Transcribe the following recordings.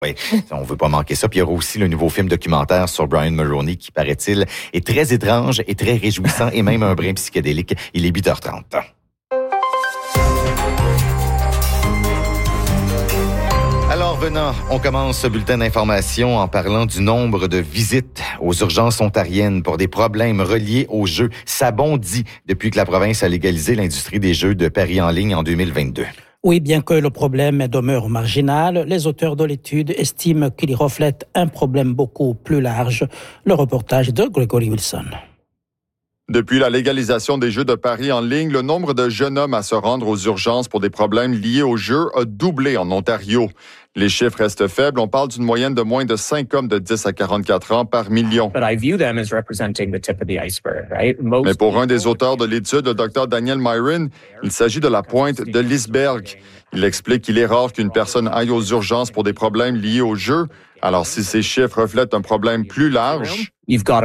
Oui, on veut pas manquer ça. Puis il y aura aussi le nouveau film documentaire sur Brian Mulroney qui, paraît-il, est très étrange et très réjouissant et même un brin psychédélique. Il est 8h30. Alors venant, on commence ce bulletin d'information en parlant du nombre de visites aux urgences ontariennes pour des problèmes reliés aux jeux. Ça bondit depuis que la province a légalisé l'industrie des jeux de paris en ligne en 2022. Oui, bien que le problème demeure marginal, les auteurs de l'étude estiment qu'il reflète un problème beaucoup plus large. Le reportage de Gregory Wilson. Depuis la légalisation des jeux de paris en ligne, le nombre de jeunes hommes à se rendre aux urgences pour des problèmes liés aux jeux a doublé en Ontario. Les chiffres restent faibles. On parle d'une moyenne de moins de 5 hommes de 10 à 44 ans par million. Mais pour un des auteurs de l'étude, le Dr Daniel Myron, il s'agit de la pointe de l'iceberg. Il explique qu'il est rare qu'une personne aille aux urgences pour des problèmes liés au jeu. Alors, si ces chiffres reflètent un problème plus large,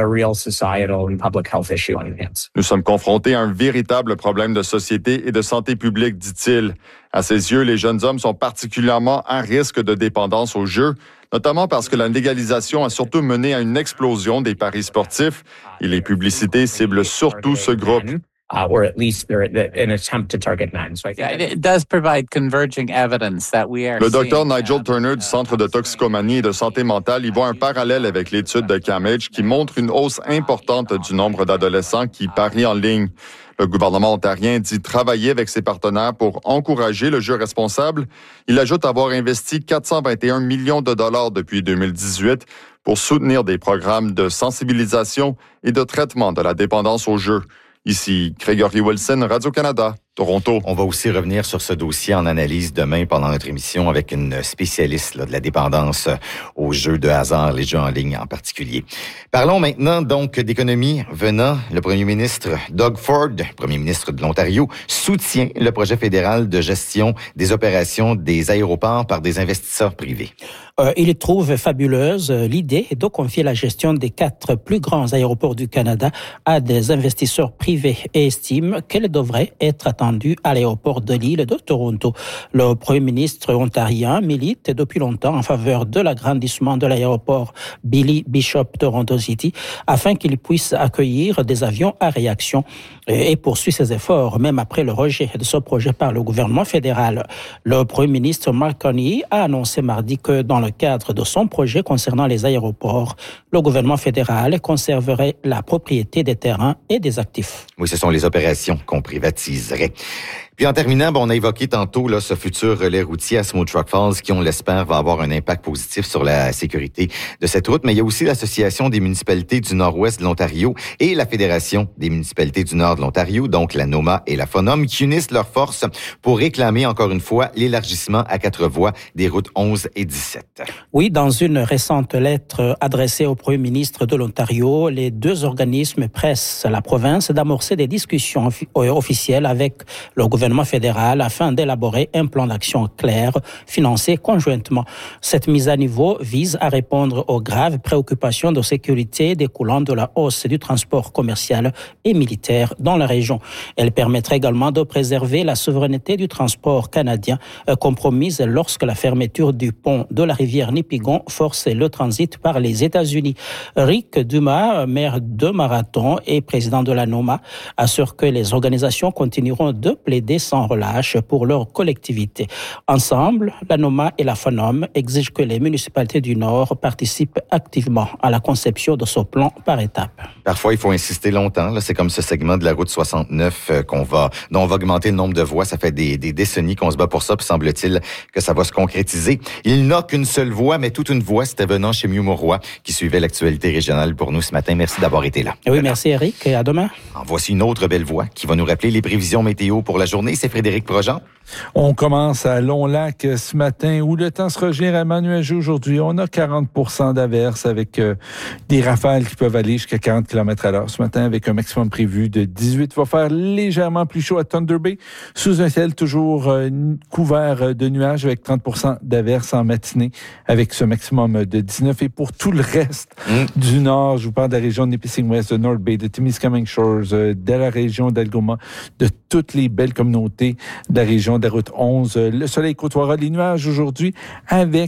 nous sommes confrontés à un véritable problème de société et de santé publique, dit-il. À ses yeux, les jeunes hommes sont particulièrement à risque de dépendance aux jeux, notamment parce que la légalisation a surtout mené à une explosion des paris sportifs et les publicités ciblent surtout ce groupe. Or at least they're an attempt to target men. So it does provide converging evidence that we are. Le docteur Nigel Turner du Centre de toxicomanie et de santé mentale y voit un parallèle avec l'étude de Cambridge qui montre une hausse importante du nombre d'adolescents qui parient en ligne. Le gouvernement ontarien dit travailler avec ses partenaires pour encourager le jeu responsable. Il ajoute avoir investi 421 millions de dollars depuis 2018 pour soutenir des programmes de sensibilisation et de traitement de la dépendance au jeu. Ici, Gregory Wilson, Radio-Canada, Toronto. On va aussi revenir sur ce dossier en analyse demain pendant notre émission avec une spécialiste de la dépendance aux jeux de hasard, les jeux en ligne en particulier. Parlons maintenant donc d'économie. Venant, le premier ministre Doug Ford, premier ministre de l'Ontario, soutient le projet fédéral de gestion des opérations des aéroports par des investisseurs privés. Il trouve fabuleuse l'idée de confier la gestion des 4 plus grands aéroports du Canada à des investisseurs privés et estime qu'elle devrait être attendue à l'aéroport de l'île de Toronto. Le premier ministre ontarien milite depuis longtemps en faveur de l'agrandissement de l'aéroport Billy Bishop Toronto City afin qu'il puisse accueillir des avions à réaction et poursuit ses efforts même après le rejet de ce projet par le gouvernement fédéral. Le premier ministre Mark Carney a annoncé mardi que dans le cadre de son projet concernant les aéroports, le gouvernement fédéral conserverait la propriété des terrains et des actifs. Oui, ce sont les opérations qu'on privatiserait. Puis en terminant, on a évoqué tantôt ce futur relais routier à Smooth Rock Falls qui, on l'espère, va avoir un impact positif sur la sécurité de cette route. Mais il y a aussi l'Association des municipalités du Nord-Ouest de l'Ontario et la Fédération des municipalités du Nord de l'Ontario, donc la NOMA et la FONOM, qui unissent leurs forces pour réclamer encore une fois l'élargissement à 4 voies des routes 11 et 17. Oui, dans une récente lettre adressée au premier ministre de l'Ontario, les 2 organismes pressent la province d'amorcer des discussions officielles avec le gouvernement fédéral afin d'élaborer un plan d'action clair, financé conjointement. Cette mise à niveau vise à répondre aux graves préoccupations de sécurité découlant de la hausse du transport commercial et militaire dans la région. Elle permettrait également de préserver la souveraineté du transport canadien, compromise lorsque la fermeture du pont de la rivière Nipigon force le transit par les États-Unis. Rick Dumas, maire de Marathon et président de la NOMA, assure que les organisations continueront de plaider sans relâche pour leur collectivité. Ensemble, la NOMA et la FONOM exigent que les municipalités du Nord participent activement à la conception de ce plan par étapes. Parfois, il faut insister longtemps. C'est comme ce segment de la route 69 dont on va augmenter le nombre de voies. Ça fait des décennies qu'on se bat pour ça, puis semble-t-il que ça va se concrétiser. Il n'a qu'une seule voie, mais toute une voie. C'était venant chez Mieux Mauroy qui suivait l'actualité régionale pour nous ce matin. Merci d'avoir été là. Oui, merci Eric et à demain. En voici une autre belle voix qui va nous rappeler les prévisions météo pour la journée. C'est Frédéric Projean. On commence à Long-Lac ce matin où le temps sera généralement nuageux aujourd'hui. On a 40 % d'averses avec des rafales qui peuvent aller jusqu'à 40 km/h ce matin avec un maximum prévu de 18. Il va faire légèrement plus chaud à Thunder Bay sous un ciel toujours couvert de nuages avec 30 % d'averses en matinée avec ce maximum de 19. Et pour tout le reste du nord, je vous parle de la région de Nipissing West, de North Bay, de Timiskaming Shores, de la région d'Algoma, de toutes les belles communautés de la région de la route 11. Le soleil côtoiera les nuages aujourd'hui avec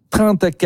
30 à 40